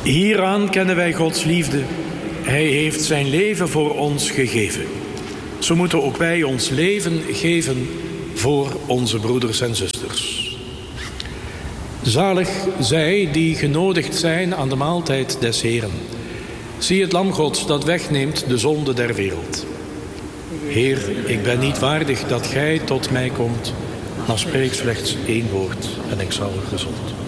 Hieraan kennen wij Gods liefde. Hij heeft zijn leven voor ons gegeven. Zo moeten ook wij ons leven geven voor onze broeders en zusters. Zalig zij die genodigd zijn aan de maaltijd des Heren. Zie het lam Gods dat wegneemt de zonde der wereld. Heer, ik ben niet waardig dat gij tot mij komt, maar spreek slechts één woord en ik zal gezond.